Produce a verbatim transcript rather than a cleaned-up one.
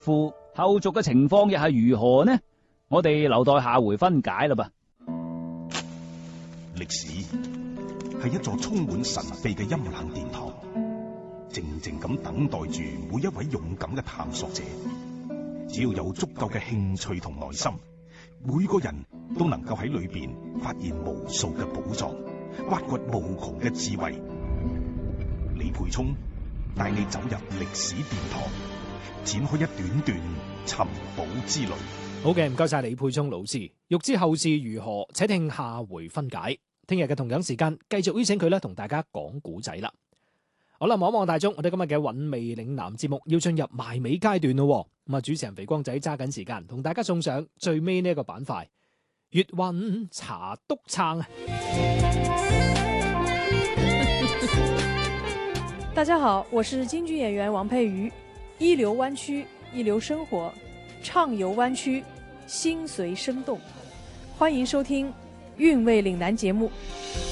乎後續嘅情況又係如何呢？我哋留待下回分解啦噃。 歷史係一座充滿神秘嘅陰冷殿堂，靜靜咁等待住每一位勇敢嘅探索者。只要有足夠嘅興趣同耐心，每個人都能夠喺裏邊發現無數嘅寶藏，挖掘無窮嘅智慧。李培聰帶你走入歷史殿堂，展開一段段尋寶之旅。 好嘅，唔該晒李沛聰老師。欲知後事如何，且聽下回分解。聽日嘅同樣時間，繼續邀請佢咧同大家講古仔啦。好啦，望一望大鐘，我哋今日嘅韻味嶺南節目要進入埋尾階段咯。咁啊，主持人肥光仔揸緊時間，同大家送上最尾呢一個板塊——粵韻茶篤撐啊！ 大家好，我是京劇演員王佩瑜。一流灣區，一流生活，暢遊灣區，心隨生動。歡迎收聽《韻味嶺南》節目。